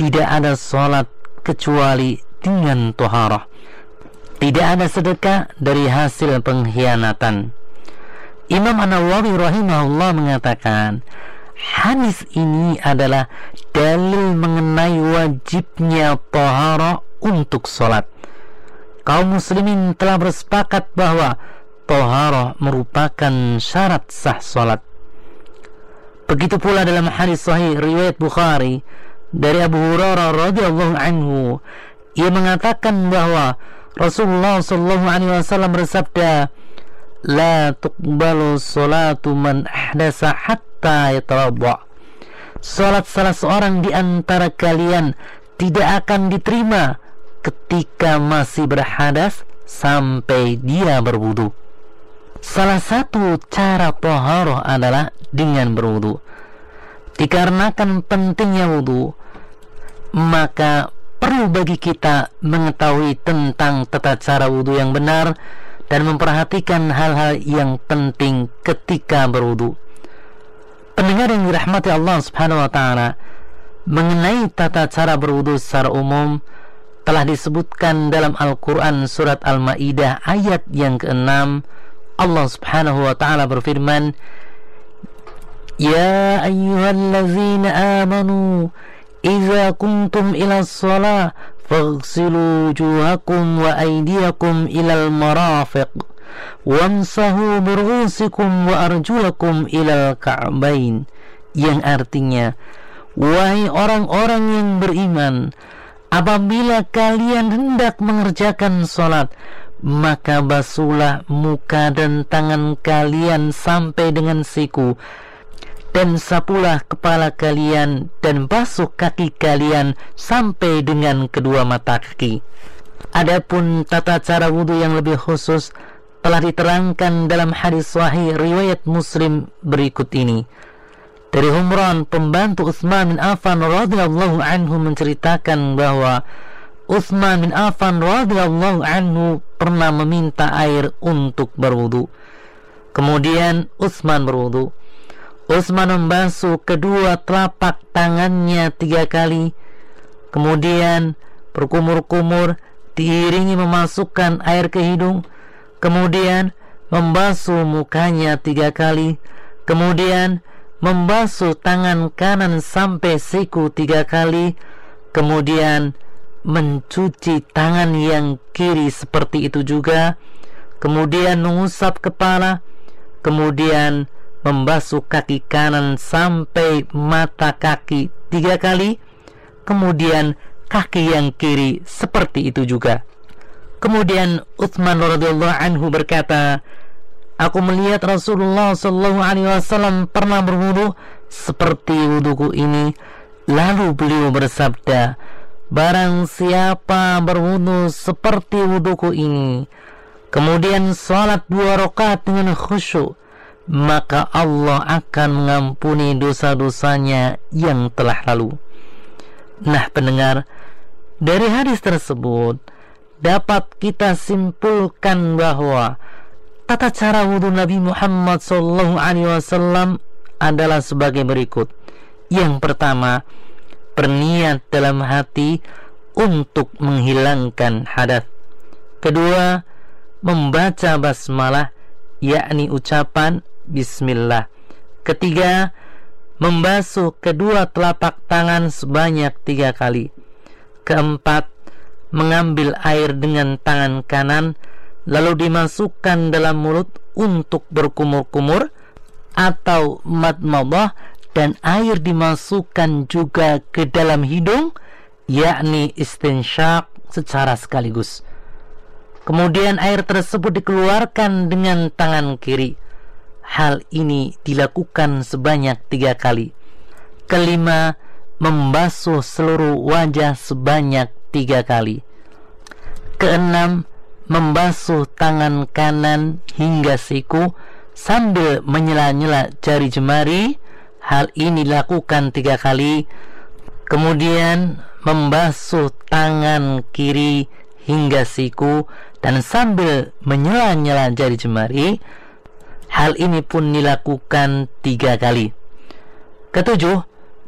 tidak ada sholat kecuali dengan taharah. Tidak ada sedekah dari hasil pengkhianatan. Imam An-Nawawi rahimahullah mengatakan, hadis ini adalah dalil mengenai wajibnya taharah untuk sholat. Kaum muslimin telah bersepakat bahwa taharah merupakan syarat sah sholat. Begitu pula dalam hadis sahih riwayat Bukhari dari Abu Hurairah radhiyallahu anhu, ia mengatakan bahwa Rasulullah sallallahu alaihi wasallam bersabda, "La tuqbalu sholatu man ahdasa hatta yatawadda." Salat salah seorang di antara kalian tidak akan diterima ketika masih berhadas sampai dia berwudu. Salah satu cara taharah adalah dengan berwudu. Dikarenakan pentingnya wudu, maka perlu bagi kita mengetahui tentang tata cara wudu yang benar dan memperhatikan hal-hal yang penting ketika berwudu. Pendengar yang dirahmati Allah Subhanahu wa taala, mengenai tata cara berwudu secara umum telah disebutkan dalam Al-Qur'an surat Al-Maidah ayat yang ke-6. Allah Subhanahu wa taala berfirman, "Ya ayyuhallazina amanu idza kuntum ila shalah faghsilu wujuhakum wa aydiyakum ilal marafiq wamsahu biru'usikum wa arjulakum ilal ka'bain." Yang artinya, wahai orang-orang yang beriman, apabila kalian hendak mengerjakan salat, maka basuhlah muka dan tangan kalian sampai dengan siku, dan sapulah kepala kalian dan basuh kaki kalian sampai dengan kedua mata kaki. Adapun tata cara wudu yang lebih khusus telah diterangkan dalam hadis sahih riwayat Muslim berikut ini. Dari Humran, pembantu Utsman bin Affan radhiyallahu anhu, menceritakan bahwa Utsman bin Affan radhiyallahu anhu pernah meminta air untuk berwudu. Kemudian Utsman berwudu. Utsman membasuh kedua telapak tangannya 3 kali, kemudian berkumur-kumur diiringi memasukkan air ke hidung, kemudian membasuh mukanya 3 kali, kemudian membasuh tangan kanan sampai siku 3 kali, kemudian mencuci tangan yang kiri seperti itu juga, kemudian mengusap kepala, kemudian membasuh kaki kanan sampai mata kaki 3 kali, kemudian kaki yang kiri seperti itu juga. Kemudian Utsman radhiyallahu anhu berkata, "Aku melihat Rasulullah sallallahu alaihi wasallam pernah berwudu seperti wuduku ini. Lalu beliau bersabda, barang siapa berwudu seperti wuduku ini, kemudian salat 2 rakaat dengan khusyuk, maka Allah akan mengampuni dosa-dosanya yang telah lalu." Nah pendengar, dari hadis tersebut dapat kita simpulkan bahwa tata cara wudu Nabi Muhammad SAW adalah sebagai berikut. Yang pertama, berniat dalam hati untuk menghilangkan hadas. Kedua, membaca basmalah, yakni ucapan bismillah. Ketiga, membasuh kedua telapak tangan sebanyak 3 kali. Keempat, mengambil air dengan tangan kanan lalu dimasukkan dalam mulut untuk berkumur-kumur atau madmadah, dan air dimasukkan juga ke dalam hidung, yakni istinsyaq secara sekaligus. Kemudian air tersebut dikeluarkan dengan tangan kiri. Hal ini dilakukan sebanyak 3 kali. Kelima, membasuh seluruh wajah sebanyak 3 kali. Keenam, membasuh tangan kanan hingga siku sambil menyela-nyela jari jemari. Hal ini dilakukan 3 kali. Kemudian membasuh tangan kiri hingga siku dan sambil menyela-nyela jari jemari. Hal ini pun dilakukan 3 kali. Ketujuh,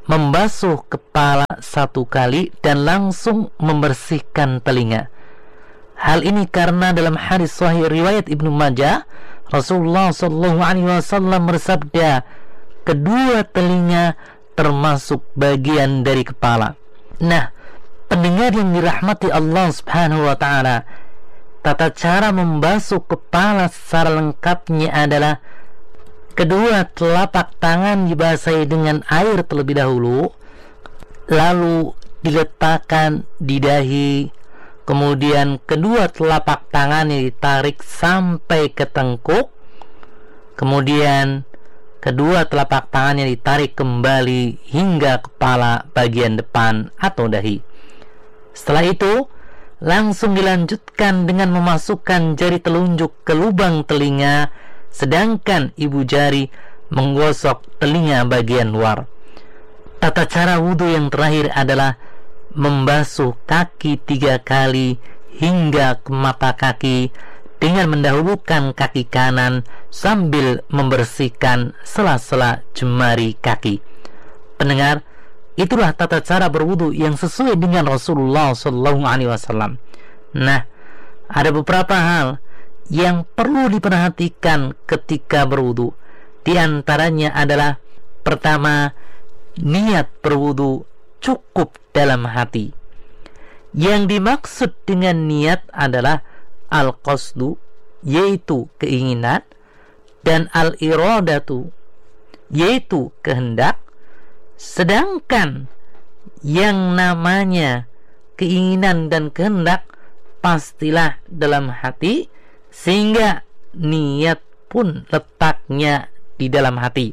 membasuh kepala 1 kali dan langsung membersihkan telinga. Hal ini karena dalam hadis sahih riwayat Ibnu Majah, Rasulullah sallallahu alaihi wasallam bersabda, kedua telinga termasuk bagian dari kepala. Nah, pendengar yang dirahmati Allah Subhanahu wa taala, tata cara membasuh kepala secara lengkapnya adalah kedua telapak tangan dibasahi dengan air terlebih dahulu, lalu diletakkan di dahi, kemudian kedua telapak tangannya ditarik sampai ke tengkuk, kemudian kedua telapak tangannya ditarik kembali hingga kepala bagian depan atau dahi. Setelah itu langsung dilanjutkan dengan memasukkan jari telunjuk ke lubang telinga, sedangkan ibu jari menggosok telinga bagian luar. Tata cara wudhu yang terakhir adalah membasuh kaki 3 kali hingga ke mata kaki dengan mendahulukan kaki kanan sambil membersihkan sela-sela jemari kaki. Pendengar, itulah tata cara berwudu yang sesuai dengan Rasulullah SAW. Nah, ada beberapa hal yang perlu diperhatikan ketika berwudu. Di antaranya adalah pertama, niat berwudu cukup dalam hati. Yang dimaksud dengan niat adalah al-qasdu, yaitu keinginan, dan al-iradatu, yaitu kehendak. Sedangkan yang namanya keinginan dan kehendak pastilah dalam hati, sehingga niat pun letaknya di dalam hati.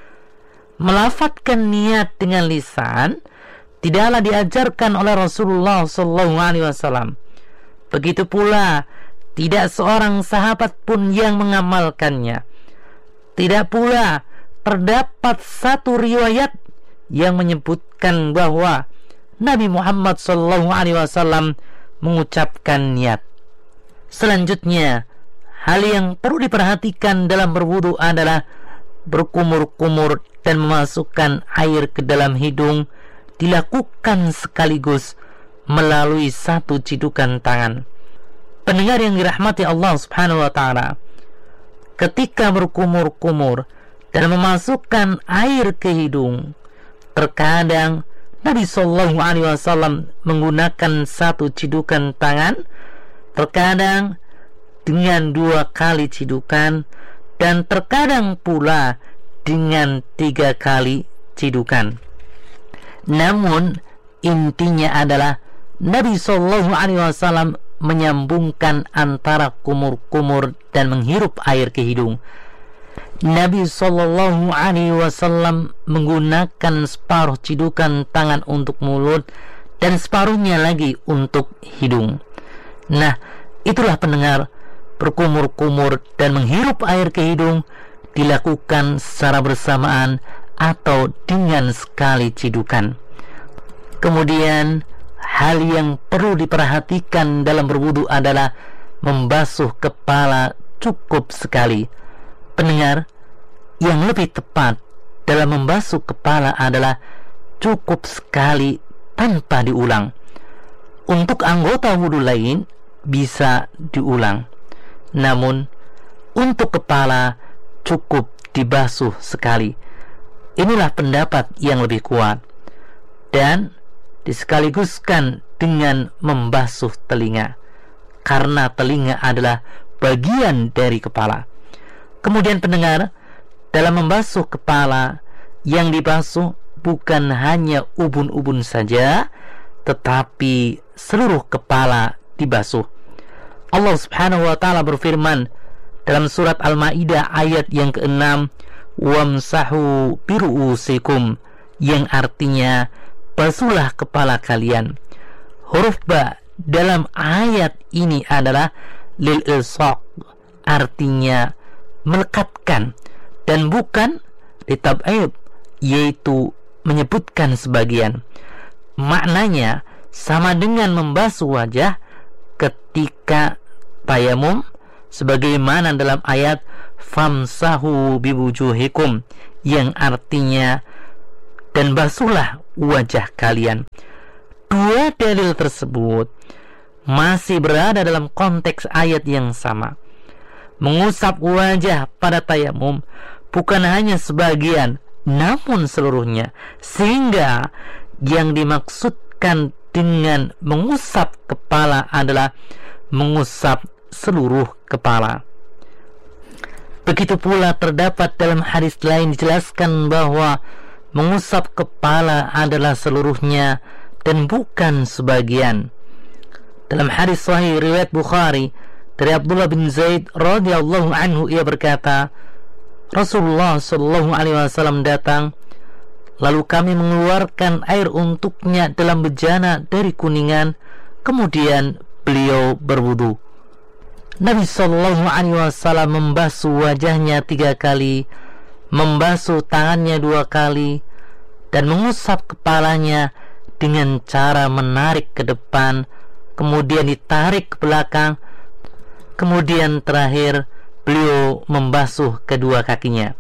Melafadzkan niat dengan lisan tidaklah diajarkan oleh Rasulullah SAW. Begitu pula tidak seorang sahabat pun yang mengamalkannya. Tidak pula terdapat satu riwayat yang menyebutkan bahwa Nabi Muhammad SAW mengucapkan niat. Selanjutnya, hal yang perlu diperhatikan dalam berwudu adalah berkumur-kumur dan memasukkan air ke dalam hidung dilakukan sekaligus melalui 1 cidukan tangan. Pendengar yang dirahmati Allah Subhanahu wa taala, ketika berkumur-kumur dan memasukkan air ke hidung, terkadang Nabi sallallahu alaihi wasallam menggunakan 1 cidukan tangan, terkadang dengan 2 kali cidukan, dan terkadang pula dengan 3 kali cidukan. Namun intinya adalah Nabi sallallahu alaihi wasallam menyambungkan antara kumur-kumur dan menghirup air ke hidung. Nabi sallallahu alaihi wasallam menggunakan separuh cidukan tangan untuk mulut dan separuhnya lagi untuk hidung. Nah, itulah pendengar, berkumur-kumur dan menghirup air ke hidung dilakukan secara bersamaan atau dengan sekali cidukan. Kemudian hal yang perlu diperhatikan dalam berwudu adalah membasuh kepala cukup sekali. Pendengar, yang lebih tepat dalam membasuh kepala adalah cukup sekali tanpa diulang. Untuk anggota wudu lain bisa diulang, namun untuk kepala cukup dibasuh sekali. Inilah pendapat yang lebih kuat, dan disekaligus,kan dengan membasuh telinga, karena telinga adalah bagian dari kepala. Kemudian pendengar, dalam membasuh kepala, yang dibasuh bukan hanya ubun-ubun saja, tetapi seluruh kepala dibasuh. Allah Subhanahu wa taala berfirman dalam surat Al-Maidah ayat yang ke-6, wamsahu biru'usikum, yang artinya basuhlah kepala kalian. Huruf ba dalam ayat ini adalah lil ilsaq, artinya melekatkan, dan bukan litab'id, yaitu menyebutkan sebagian. Maknanya sama dengan membasuh wajah ketika tayamum, sebagaimana dalam ayat famsahu biwujuhikum, yang artinya dan basuhlah wajah kalian. Dua dalil tersebut masih berada dalam konteks ayat yang sama. Mengusap wajah pada tayamum bukan hanya sebagian, namun seluruhnya, sehingga yang dimaksudkan dengan mengusap kepala adalah mengusap seluruh kepala. Begitu pula terdapat dalam hadis lain dijelaskan bahwa mengusap kepala adalah seluruhnya dan bukan sebagian. Dalam hadis sahih riwayat Bukhari dari Abdullah bin Zaid radhiyallahu anhu, ia berkata, Rasulullah sallallahu alaihi wasallam datang, lalu kami mengeluarkan air untuknya dalam bejana dari kuningan, kemudian beliau berwudu. Nabi sallallahu alaihi wasallam membasuh wajahnya 3 kali, membasuh tangannya 2 kali, dan mengusap kepalanya dengan cara menarik ke depan, kemudian ditarik ke belakang, kemudian terakhir beliau membasuh kedua kakinya.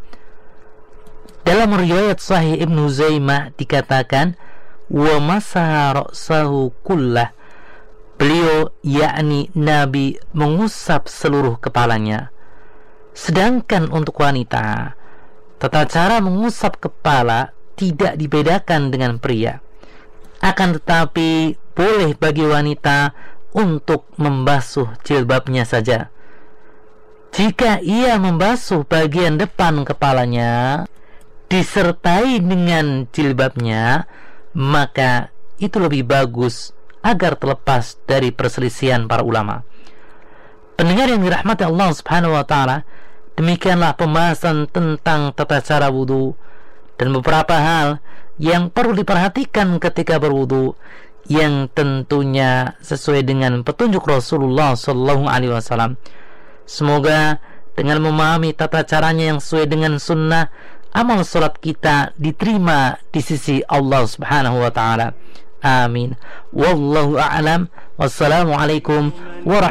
Dalam riwayat Sahih Ibnu Zaimah dikatakan, wa masaha ra'sahu kullah. Beliau, yakni Nabi, mengusap seluruh kepalanya. Sedangkan untuk wanita, tata cara mengusap kepala tidak dibedakan dengan pria. Akan tetapi boleh bagi wanita untuk membasuh jilbabnya saja. Jika ia membasuh bagian depan kepalanya disertai dengan jilbabnya, maka itu lebih bagus agar terlepas dari perselisihan para ulama. Pendengar yang dirahmati Allah Subhanahu wa taala, demikianlah pembahasan tentang tata cara wudu dan beberapa hal yang perlu diperhatikan ketika berwudu, yang tentunya sesuai dengan petunjuk Rasulullah sallallahu alaihi wasallam. Semoga dengan memahami tata caranya yang sesuai dengan sunnah, amal salat kita diterima di sisi Allah Subhanahu wa taala. Amin. Wallahu a'lam. Wassalamualaikum warahmatullahi